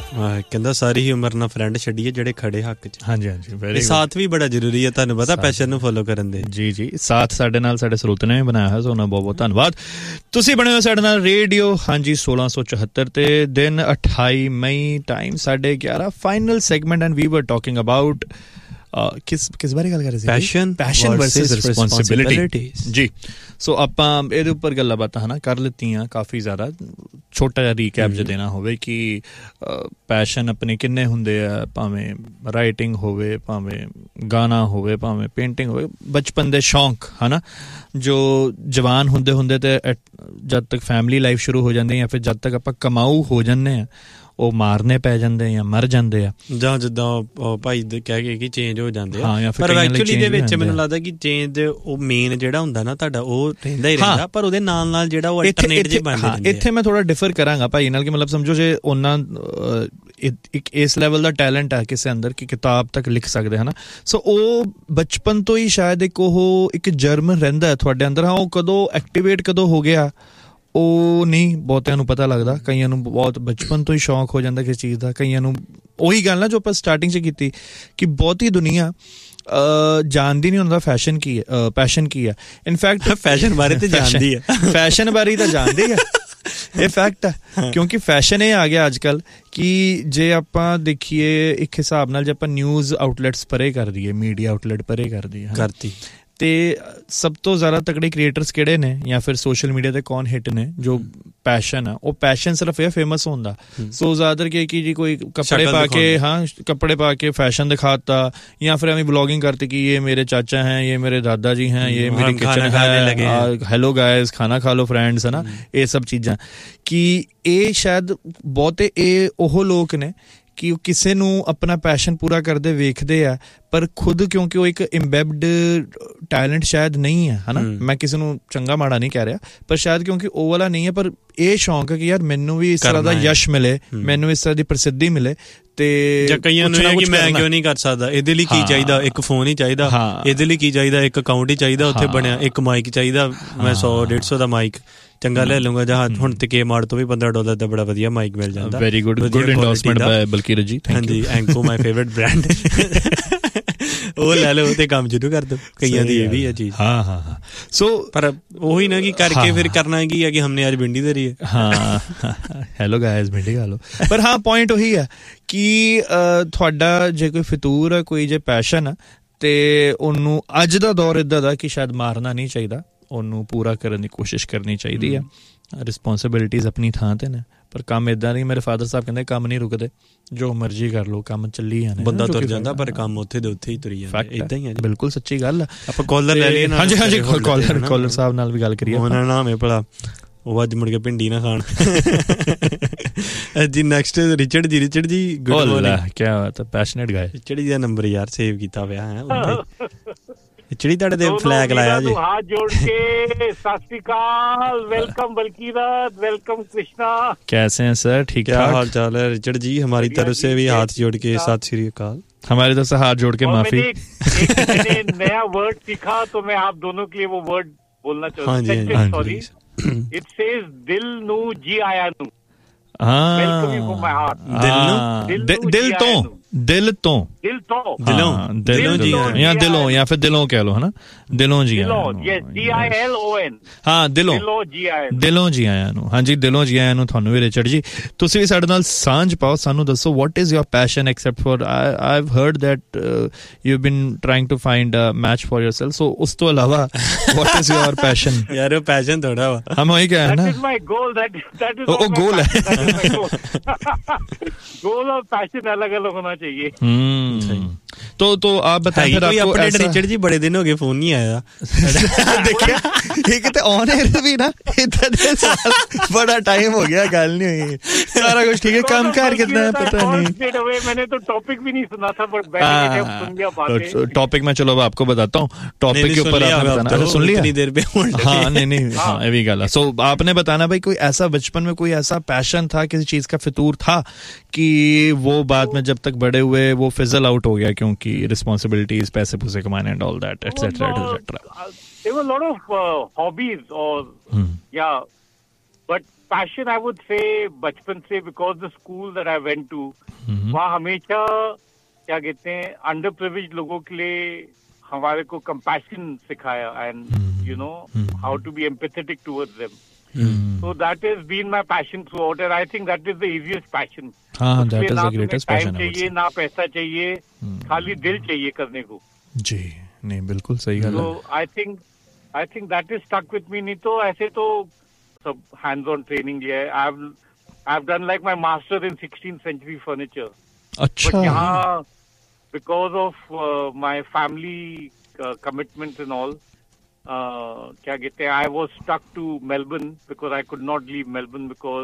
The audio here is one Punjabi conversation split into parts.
ਕਹਿੰਦਾ ਸਾਰੀ ਹੀ ਉਮਰ ਨਾ ਫਰੈਂਡ ਛੱਡੀਏ ਜਿਹੜੇ ਖੜੇ ਹੱਕ 'ਚ। ਹਾਂਜੀ ਹਾਂਜੀ, ਵੈਰੀ ਸਾਥ ਵੀ ਬੜਾ ਜ਼ਰੂਰੀ ਹੈ, ਤੁਹਾਨੂੰ ਪਤਾ ਪੈਸ਼ਨ ਨੂੰ ਫੋਲੋ ਕਰਨ ਦੇ। ਜੀ ਜੀ, ਸਾਥ ਸਾਡੇ ਨਾਲ ਸਾਡੇ ਸਰੋਤ ਨੇ ਬਣਾਇਆ ਹੈ, ਸੋ ਉਹਨਾਂ ਬਹੁਤ ਬਹੁਤ ਧੰਨਵਾਦ। ਤੁਸੀਂ ਬਣੇ ਹੋ ਸਾਡੇ ਨਾਲ ਰੇਡੀਓ ਹਾਂਜੀ 1674 ਤੇ ਦਿਨ 28 ਮਈ, time 11:30, final segment and we ਵਰ ਟਾਕਿੰਗ ਅਬਾਊਟ ਕਿਸ ਬਾਰੇ ਗੱਲ ਕਰ ਰਹੇ ਸੀ? ਪੈਸ਼ਨ ਵਰਸਸ ਰਿਸਪੌਂਸਿਬਿਲਿਟੀ ਜੀ। ਸੋ ਆਪਾਂ ਇਹਦੇ ਉੱਪਰ ਗੱਲਾਂ ਬਾਤਾਂ ਹਨਾ ਕਰ ਲਿੱਤੀਆਂ ਕਾਫੀ ਜ਼ਿਆਦਾ। ਛੋਟਾ ਜਿਹਾ ਰੀਕੈਪ ਜੇ ਦੇਣਾ ਹੋਵੇ ਕਿ ਪੈਸ਼ਨ ਆਪਣੇ ਕਿੰਨੇ ਹੁੰਦੇ ਆ, ਭਾਵੇਂ ਰਾਈਟਿੰਗ ਹੋਵੇ, ਭਾਵੇਂ ਗਾਣਾ ਹੋਵੇ, ਭਾਵੇਂ ਪੇਂਟਿੰਗ ਹੋਵੇ, ਬਚਪਨ ਦੇ ਸ਼ੌਂਕ ਹਨਾ ਜੋ ਜਵਾਨ ਹੁੰਦੇ ਹੁੰਦੇ ਤੇ ਜਦ ਤੱਕ ਫੈਮਿਲੀ ਲਾਈਫ ਸ਼ੁਰੂ ਹੋ ਜਾਂਦੀ ਜਾਂ ਫਿਰ ਜਦ ਤੱਕ ਆਪਾਂ ਕਮਾਊ ਹੋ ਜਾਂਦੇ ਆ ਉਹ ਮਾਰਨੇ ਪੈ ਜਾਂਦੇ ਜਾਂ ਮਰ ਜਾਂਦੇ ਆ, ਜਾਂ ਜਿੱਦਾਂ ਭਾਈ ਕਹਿ ਕੇ ਕਿ ਚੇਂਜ ਹੋ ਜਾਂਦੇ ਆ। ਪਰ ਐਕਚੁਅਲੀ ਦੇ ਵਿੱਚ ਮੈਨੂੰ ਲੱਗਦਾ ਕਿ ਚੇਂਜ ਉਹ ਮੇਨ ਜਿਹੜਾ ਹੁੰਦਾ ਨਾ ਤੁਹਾਡਾ ਉਹ ਰਹਿੰਦਾ ਹੀ ਰਹਿੰਦਾ, ਪਰ ਉਹਦੇ ਨਾਲ ਨਾਲ ਜਿਹੜਾ ਉਹ ਅਲਟਰਨੇਟ ਜੇ ਬਣ ਜਾਂਦੇ। ਇੱਥੇ ਮੈਂ ਥੋੜਾ ਡਿਫਰ ਕਰਾਂਗਾ ਭਾਈ ਨਾਲ ਕਿ ਮਤਲਬ ਸਮਝੋ ਜੇ ਉਹਨਾਂ ਇੱਕ ਇਸ ਲੈਵਲ ਦਾ ਟੈਲੈਂਟ ਹੈ ਕਿਸੇ ਅੰਦਰ ਕਿ ਕਿਤਾਬ ਤੱਕ ਲਿਖ ਸਕਦੇ ਹਨਾ, ਸੋ ਉਹ ਬਚਪਨ ਤੋਂ ਹੀ ਸ਼ਾਇਦ ਇੱਕ ਜਰਮ ਰਹਿੰਦਾ ਤੁਹਾਡੇ ਅੰਦਰ। ਹਾਂ, ਉਹ ਕਦੋਂ ਐਕਟੀਵੇਟ ਕਦੋਂ ਹੋ ਗਿਆ ਉਹ ਨਹੀਂ ਬਹੁਤਿਆਂ ਨੂੰ ਪਤਾ ਲੱਗਦਾ। ਕਈਆਂ ਨੂੰ ਬਹੁਤ ਬਚਪਨ ਤੋਂ ਹੀ ਸ਼ੌਂਕ ਹੋ ਜਾਂਦਾ ਕਿਸੇ ਚੀਜ਼ ਦਾ, ਕਈਆਂ ਨੂੰ ਉਹੀ ਗੱਲ ਨਾ ਜੋ ਆਪਾਂ ਸਟਾਰਟਿੰਗ 'ਚ ਕੀਤੀ ਕਿ ਬਹੁਤੀ ਦੁਨੀਆ ਜਾਣਦੀ ਨਹੀਂ ਹੁੰਦਾ ਫੈਸ਼ਨ ਕੀ ਹੈ, ਪੈਸ਼ਨ ਕੀ ਹੈ। ਇਨਫੈਕਟ ਫੈਸ਼ਨ ਬਾਰੇ ਤਾਂ ਜਾਣਦੀ ਹੈ, ਫੈਸ਼ਨ ਬਾਰੇ ਤਾਂ ਜਾਣਦੀ ਹੈ, ਇਹ ਫੈਕਟ ਹੈ। ਕਿਉਂਕਿ ਫੈਸ਼ਨ ਇਹ ਆ ਗਿਆ ਅੱਜ ਕੱਲ੍ਹ ਕਿ ਜੇ ਆਪਾਂ ਦੇਖੀਏ ਇੱਕ ਹਿਸਾਬ ਨਾਲ ਜੇ ਆਪਾਂ ਨਿਊਜ਼ ਆਊਟਲੈਟਸ ਪਰੇ ਕਰ ਦਈਏ, ਮੀਡੀਆ ਆਊਟਲੈਟ ਪਰੇ ਕਰ ਦਈਏ ਕਰਤੀ, ਤੇ ਸਭ ਤੋਂ ਜ਼ਿਆਦਾ ਤਕੜੇ ਕ੍ਰੀਏਟਰਸ ਕਿਹੜੇ ਨੇ ਜਾਂ ਫਿਰ ਸੋਸ਼ਲ ਮੀਡੀਆ ਤੇ ਕੌਣ ਹਿੱਟ ਨੇ ਜੋ ਪੈਸ਼ਨ ਆ, ਉਹ ਪੈਸ਼ਨ ਸਿਰਫ ਇਹ ਫੇਮਸ ਹੁੰਦਾ। ਸੋ ਜ਼ਿਆਦਾਤਰ ਕੀ ਕਿ ਜੀ ਕੋਈ ਕੱਪੜੇ ਪਾ ਕੇ ਕੱਪੜੇ ਪਾ ਕੇ ਫੈਸ਼ਨ ਦਿਖਾਤਾ ਜਾਂ ਫਿਰ ਐਵੇਂ ਵਲੌਗਿੰਗ ਕਰਤੀ ਕਿ ਇਹ ਮੇਰੇ ਚਾਚਾ ਹੈ, ਇਹ ਮੇਰੇ ਦਾਦਾ ਜੀ हैं, ये मेरी किचन है, हेलो गाइस खाना खा लो फ्रेंड्स है ना, ਇਹ ਸਭ ਚੀਜ਼ਾਂ ਕਿ ਇਹ ਸ਼ਾਇਦ ਬਹੁਤੇ ਇਹ ਉਹ ਲੋਕ ਨੇ ਕਿ ਉਹ ਕਿਸੇ ਨੂੰ ਆਪਣਾ ਪੈਸ਼ਨ ਪੂਰਾ ਕਰਦੇ ਵੇਖਦੇ ਆ, ਪਰ ਖੁਦ ਕਿਉਂਕਿ ਉਹ ਇੱਕ ਇੰਬੈਬਡ ਟੈਲੈਂਟ ਸ਼ਾਇਦ ਨਹੀਂ ਹੈ ਹਨਾ। ਮੈਂ ਕਿਸੇ ਨੂੰ ਚੰਗਾ ਮਾੜਾ ਨਹੀਂ ਕਹਿ ਰਿਹਾ, ਪਰ ਸ਼ਾਇਦ ਕਿਉਂਕਿ ਉਹ ਵਾਲਾ ਨਹੀਂ ਹੈ, ਪਰ ਇਹ ਸ਼ੌਂਕ ਹੈ ਕਿ ਯਾਰ ਮੈਨੂੰ ਵੀ ਇਸ ਤਰ੍ਹਾਂ ਦਾ ਯਸ਼ ਮਿਲੇ, ਮੈਨੂੰ ਇਸ ਤਰ੍ਹਾਂ ਦੀ ਪ੍ਰਸਿੱਧੀ ਮਿਲੇ। ਤੇ ਕਈਆਂ ਨੂੰ ਕਿ ਮੈਂ ਕਿਉਂ ਨਹੀਂ ਕਰ ਸਕਦਾ, ਇਹਦੇ ਲਈ ਕੀ ਚਾਹੀਦਾ, ਇੱਕ ਫੋਨ ਹੀ ਚਾਹੀਦਾ, ਇਹਦੇ ਲਈ ਕੀ ਚਾਹੀਦਾ, ਇੱਕ ਅਕਾਊਂਟ ਹੀ ਚਾਹੀਦਾ ਉੱਥੇ ਬਣਿਆ, ਇੱਕ ਮਾਈਕ ਚਾਹੀਦਾ, ਮੈਂ 100-150 ਦਾ ਮਾਈਕ ਚੰਗਾ ਲੈ ਲੂੰਗਾ, ਜਾਂ ਹੁਣ ਤੇ ਕੇ ਮਾਰਟ ਤੋਂ ਵੀ $15 ਦਾ ਬੜਾ ਵਧੀਆ ਮਾਈਕ ਮਿਲ ਜਾਂਦਾ। ਵੈਰੀ ਗੁੱਡ ਐਂਡੋਰਸਮੈਂਟ ਬਾਈ ਬਲਕੀਰ ਜੀ, ਹਾਂਜੀ। ਐਂਕੋ ਮਾਈ ਫੇਵਰਿਟ ਬ੍ਰਾਂਡ, ਉਹ ਲੈ ਲਓ ਤੇ ਕੰਮ ਸ਼ੁਰੂ ਕਰ ਦੋ। ਕਈਆਂ ਦੀ ਇਹ ਵੀ ਹੈ ਚੀਜ਼। ਹਾਂ ਸੋ ਪਰ ਉਹੀ ਨਾ ਕਿ ਕਰਕੇ ਫਿਰ ਕਰਨਾ ਕੀ ਹੈ ਕਿ ਹਮਨੇ ਅੱਜ ਭਿੰਡੀ ਧਰੀ ਹੈ। ਹਾਂ ਹੈਲੋ ਗਾਇਜ਼ ਭਿੰਡੀ ਖਾ ਲਓ। ਪਰ ਹਾਂ ਪੁਆਇੰਟ ਉਹੀ ਹੈ ਕਿ ਤੁਹਾਡਾ ਜੇ ਕੋਈ ਫਿਤੂਰ ਹੈ, ਕੋਈ ਜੇ ਪੈਸ਼ਨ ਹੈ, ਤੇ ਉਹਨੂੰ ਅੱਜ ਦਾ ਦੌਰ ਇੱਦਾਂ ਦਾ ਕਿ ਸ਼ਾਇਦ ਮਾਰਨਾ ਨਹੀਂ ਚਾਹੀਦਾ, ਉਹਨੂੰ ਪੂਰਾ ਕਰਨ ਦੀ ਕੋਸ਼ਿਸ਼ ਕਰਨੀ ਚਾਹੀਦੀ ਆ। ਰਿਸਪੌਂਸਿਬਿਲਿਟੀਜ਼ ਆਪਣੀ ਥਾਂ ਤੇ ਨੇ, ਪਰ ਕੰਮ ਇੱਦਾਂ ਨਹੀਂ। ਮੇਰੇ ਫਾਦਰ ਸਾਹਿਬ ਕਹਿੰਦੇ ਕੰਮ ਨਹੀਂ ਰੁਕਦੇ, ਜੋ ਮਰਜ਼ੀ ਕਰ ਲਓ, ਕੰਮ ਚੱਲੀ ਜਾਂਦੇ। ਬੰਦਾ ਤੁਰ ਜਾਂਦਾ ਪਰ ਕੰਮ ਉੱਥੇ ਦੇ ਉੱਥੇ ਹੀ ਤੁਰੀ ਜਾਂਦਾ, ਇੱਦਾਂ ਹੀ ਹੈ। ਬਿਲਕੁਲ ਸੱਚੀ ਗੱਲ ਆ। ਆਪਾਂ ਕਾਲਰ ਲੈ ਲਈਏ। ਹਾਂਜੀ ਹਾਂਜੀ, ਕਾਲਰ ਸਾਹਿਬ ਨਾਲ ਵੀ ਗੱਲ ਕਰੀਏ। ਉਹਨਾਂ ਨਾਮ ਹੈ ਭਲਾ, ਉਹ ਅੱਜ ਮੁੜ ਕੇ ਭਿੰਡੀ ਨਾ ਖਾਣ ਜੀ। ਨੈਕਸਟ ਰਿਚਰਡ ਜੀ ਗੁੱਡ ਮਾਰਨਿੰਗ। ਕੀ ਬਾਤ ਹੈ, ਪੈਸ਼ਨੇਟ ਗਾਇ। ਰਿਚਰਡ ਜੀ ਦਾ ਨੰਬਰ ਯਾਰ ਸੇਵ ਕੀਤਾ ਪਿਆ ਹੈ ਉੱਥੇ। ਚਿੜੀ ਤੁਹਾਡੇ ਦੇ ਫਲੈਗ ਲਾਇਆ ਜੀ। हाथ जोड़ के सत श्री अकाल, वेलकम बल्कीरत, वेलकम कृष्णा। कैसे हैं सर? ठीक क्या हाल चाल है रिचर्ड जी? हमारी तरफ से भी हाथ जोड़ के सत श्री अकाल। हमारी तरफ से हाथ जोड़ के माफी। मैंने नया वर्ड सीखा तो मैं आप दोनों के लिए वो वर्ड बोलना चाहता हूँ। सॉरी, इट सेज दिल नू जी आया नू। दिलों या फिर दिलों कह लो है ना, दिलों जी हाँ दिलों जी आया ਨੂੰ। ਹਾਂਜੀ ਦਿਲੋਂ ਜੀ ਆਇਆ ਨੂੰ ਤੁਹਾਨੂੰ ਵੀ ਰਿਚਰਡ ਜੀ। ਤੁਸੀਂ ਵੀ ਸਾਡੇ ਨਾਲ ਸਾਂਝ ਪਾਓ, ਸਾਨੂੰ ਦੱਸੋ what is your passion except for I've heard that you've been trying to find a match for yourself, so ਉਸ ਤੋਂ ਇਲਾਵਾ what is your passion? ਯਾਰ ਉਹ ਪੈਸ਼ਨ ਥੋੜਾ ਵਾ, ਹਮ ਉਹੀ ਕਹਿ ਰਹੇ ਨਾ, that is my goal, that is ਉਹ goal है। गोल और पैशन अलग अलग होना चाहिए। तो आप बताइए फिर आपको ऐसा। रिचर्ड जी बड़े दिन हो गए फोन नहीं आया। देखिए एक तो ऑन एयर भी ना इतना बड़ा टाइम हो गया, गल नहीं हुई, सारा कुछ ठीक है, काम कार कितना है पता नहीं। मैंने तो टॉपिक भी नहीं सुना था, बट सुन लिया बातें। टॉपिक मैं चलो अब आपको बताता हूँ, टॉपिक के ऊपर आपने बताना सुन लिया इतनी देर पे। हाँ नहीं हाँ ये भी गल है। सो आपने बताना भाई कोई ऐसा बचपन में कोई ऐसा पैशन था, किसी चीज का फितूर था कि वो बाद में जब तक बड़े हुए वो फिजल आउट हो गया क्योंकि responsibilities, पैसे पूसे कमाने and all that etc etc. There were a lot of hobbies or yeah, but passion I would say बचपन से, because the school that I went to, वहाँ हमेशा क्या कहते हैं अंडर प्रिविलेज्ड लोगों के लिए हमारे को कंपैशन सिखाया, and you know how to be empathetic towards them. So that has been my passion throughout, and I think that is the easiest passion. हाँ, that is the greatest passion. Time चाहिए, ना पैसा चाहिए, खाली दिल चाहिए करने को. जी नहीं, बिल्कुल सही गल है. So I think that is stuck with me. नहीं तो ऐसे तो सब hands on training लिया है. I've done like my master in 16th century furniture. अच्छा. But यहाँ because of my family commitments and all, क्या कहते हैं, I was stuck to Melbourne because I could not leave Melbourne because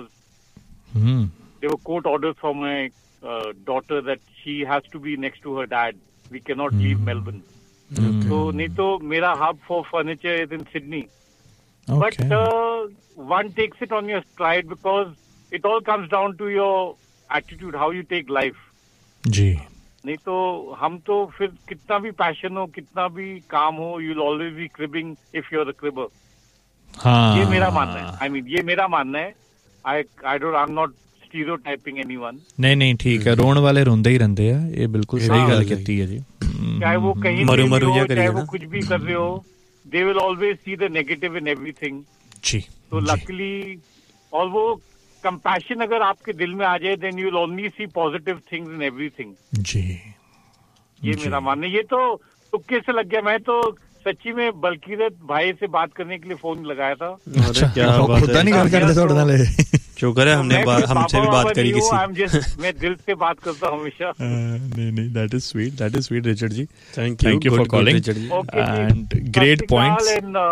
there were court orders for my daughter that she has to be next to her dad. We cannot leave Melbourne. So नहीं तो मेरा hub for furniture is in Sydney. Okay. But one takes it on your stride because it all comes down to your attitude, how you take life. जी. नहीं तो हम तो फिर कितना भी पैशन हो, कितना भी काम हो, you'll always be cribbing if you're a cribber. हाँ. ये मेरा मानना है. I mean, ये मेरा मानना है. I'm not stereotyping anyone. नहीं ठीक है, रोण वाले रोंदे ही रहंदे आ, ये बिल्कुल सही गल कहती है जी. चाहे वो कहीं मरू भी हो, करिए चाहे ना. वो कुछ भी कर रहे हो, they will always see the negative in everything. Ji. So luckily, और वो compassion अगर आपके दिल में आ जाए, then you'll only see positive things in everything. जी. ये मेरा मानना है. ये तो तुक्के से लग गया. मैं तो सच्ची में बल्कीरत भाई से बात करने के लिए फोन लगाया था. अच्छा, क्या बात खुदा नहीं गल करदे थोड़े नाल. शुक्र है हमसे भी बात करी किसी. मैं दिल से बात करता हूँ हमेशा. नहीं, that is sweet Richard ji. Thank you for calling. Okay, and great points.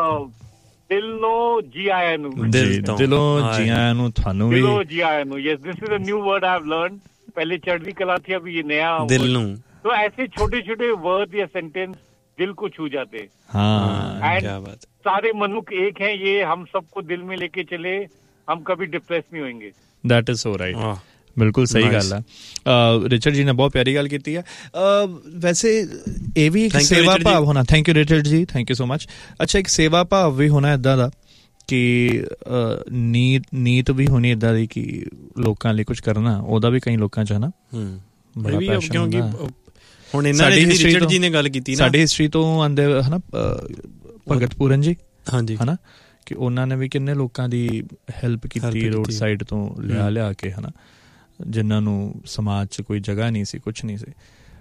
दिलों जी आया नू. दिलों जी आया नू थानू भी. दिलों जी आया नू. Yes, this is a new word I have learned. पहले चढ़ती कला थी, अब ये नया दिल नू. तो ऐसे छोटे-छोटे वर्ड या सेंटेंस दिल को छू जाते. हाँ, क्या बात. सारे मनुष्य एक हैं, ये हम सबको दिल में लेके चले, हम कभी डिप्रेस नहीं होंगे. That is so right. बिल्कुल सही गल है. रिचर्ड जी ने बहुत प्यारी गल की है. वैसे ਇਹ ਵੀ ਇੱਕ ਸੇਵਾ ਭਾਵ ਹੋਣਾ. ਥੈਂਕ ਯੂ ਰਿਚਰਡ ਜੀ, ਥੈਂਕ ਯੂ ਸੋ ਮਚ. ਅੱਛਾ, ਇੱਕ ਸੇਵਾ ਭਾਵ ਵੀ ਹੋਣਾ ਇਦਾਂ ਦਾ ਕਿ ਨੀਤ ਵੀ ਹੋਣੀ ਇਦਾਂ ਦੀ ਕਿ ਲੋਕਾਂ ਲਈ ਕੁਝ ਕਰਨਾ, ਉਹਦਾ ਵੀ ਕਈ ਲੋਕਾਂ 'ਚ ਹੈ ਨਾ. ਬੜਾ ਪੈਸ਼ਨ ਹੁੰਦਾ. ਹੁਣ ਇਹਨਾਂ ਨੇ ਰਿਚਰਡ ਜੀ ਨੇ ਗੱਲ ਕੀਤੀ ਨਾ, ਸਾਡੀ ਹਿਸਟਰੀ ਤੋਂ ਆਂਦੇ ਹੈ ਨਾ, ਭਗਤ ਪੂਰਨ ਜੀ. ਹਾਂਜੀ, ਹੈ ਨਾ, ਕਿ ਉਹਨਾਂ ਨੇ ਵੀ ਕਿੰਨੇ ਲੋਕਾਂ ਦੀ ਹੈਲਪ ਕੀਤੀ ਰੋਡ ਸਾਈਡ ਤੋਂ ਲਿਆ ਕੇ, ਹੈ ਨਾ, ਜਿਨ੍ਹਾਂ ਨੂੰ ਸਮਾਜ 'ਚ ਕੋਈ ਜਗ੍ਹਾ ਨਹੀਂ ਸੀ, ਕੁਛ ਨਹੀਂ ਸੀ.